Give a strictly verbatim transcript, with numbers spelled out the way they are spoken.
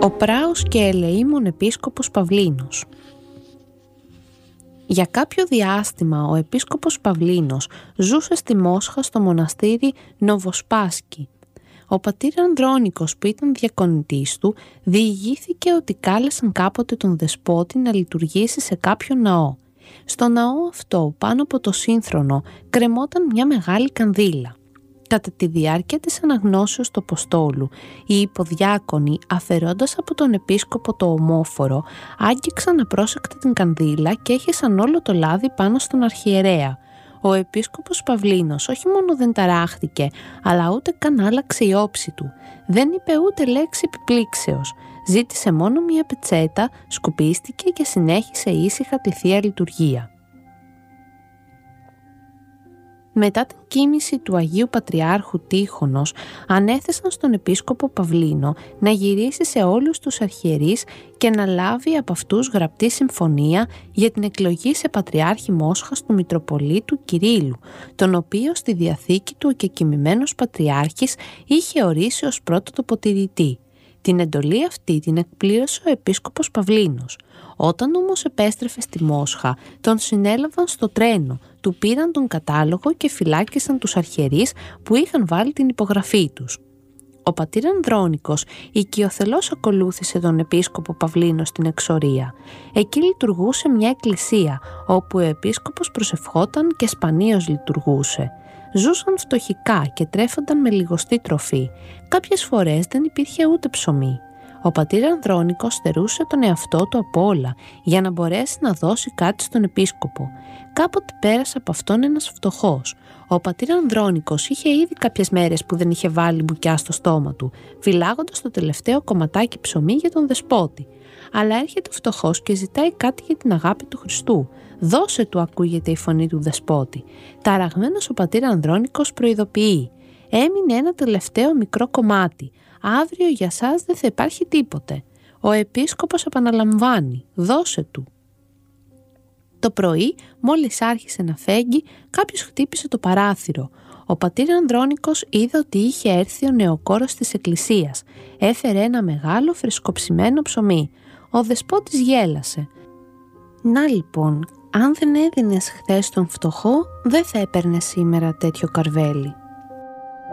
Ο πράος και ελεήμων επίσκοπος Παυλίνος. Για κάποιο διάστημα ο επίσκοπος Παυλίνος ζούσε στη Μόσχα στο μοναστήρι Νοβοσπάσκι. Ο πατήρ Ανδρώνικος, που ήταν διακονητής του, διηγήθηκε ότι κάλεσαν κάποτε τον δεσπότη να λειτουργήσει σε κάποιο ναό. Στο ναό αυτό, πάνω από το σύνθρονο, κρεμόταν μια μεγάλη κανδύλα. Κατά τη διάρκεια της αναγνώσεως του Αποστόλου, οι υποδιάκονοι, αφαιρώντας από τον επίσκοπο το ομόφορο, άγγιξαν απρόσεκτα την κανδύλα και έχεσαν όλο το λάδι πάνω στον αρχιερέα. Ο επίσκοπος Παυλίνος όχι μόνο δεν ταράχτηκε, αλλά ούτε καν άλλαξε η όψη του. Δεν είπε ούτε λέξη επιπλήξεως. Ζήτησε μόνο μία πετσέτα, σκουπίστηκε και συνέχισε ήσυχα τη Θεία Λειτουργία. Μετά την κοίμηση του Αγίου Πατριάρχου Τύχωνος, ανέθεσαν στον επίσκοπο Παυλίνο να γυρίσει σε όλους τους αρχιερείς και να λάβει από αυτούς γραπτή συμφωνία για την εκλογή σε Πατριάρχη Μόσχας του Μητροπολίτου Κυρίλλου, τον οποίο στη Διαθήκη του ο κεκοιμημένος Πατριάρχης είχε ορίσει ως πρώτο τοποτηρητή. Την εντολή αυτή την εκπλήρωσε ο επίσκοπος Παυλίνος. Όταν όμως επέστρεφε στη Μόσχα, τον συνέλαβαν στο τρένο, του πήραν τον κατάλογο και φυλάκισαν τους αρχιερείς που είχαν βάλει την υπογραφή τους. Ο πατήρ Ανδρώνικος οικειοθελώς ακολούθησε τον επίσκοπο Παυλίνο στην εξορία. Εκεί λειτουργούσε μια εκκλησία, όπου ο επίσκοπος προσευχόταν και σπανίως λειτουργούσε. Ζούσαν φτωχικά και τρέφονταν με λιγοστή τροφή. Κάποιες φορές δεν υπήρχε ούτε ψωμί. Ο πατήρ Ανδρώνικος στερούσε τον εαυτό του από όλα για να μπορέσει να δώσει κάτι στον επίσκοπο. Κάποτε πέρασε από αυτόν ένας φτωχός. Ο πατήρ Ανδρώνικος είχε ήδη κάποιες μέρες που δεν είχε βάλει μπουκιά στο στόμα του, φυλάγοντας το τελευταίο κομματάκι ψωμί για τον δεσπότη. Αλλά έρχεται ο φτωχός και ζητάει κάτι για την αγάπη του Χριστού. «Δώσε του», ακούγεται η φωνή του δεσπότη. Ταραγμένος ο πατήρ Ανδρώνικος προειδοποιεί: «Έμεινε ένα τελευταίο μικρό κομμάτι. Αύριο για σας δεν θα υπάρχει τίποτε». Ο επίσκοπος επαναλαμβάνει: «Δώσε του». Το πρωί, μόλις άρχισε να φέγγει, κάποιος χτύπησε το παράθυρο. Ο πατήρ Ανδρώνικος είδε ότι είχε έρθει ο νεοκόρος της εκκλησίας. Έφερε ένα μεγάλο φρεσκοψημένο ψωμί. Ο δεσπότης γέλασε. «Να λοιπόν, αν δεν έδινες χθες τον φτωχό, δεν θα έπαιρνε σήμερα τέτοιο καρβέλι».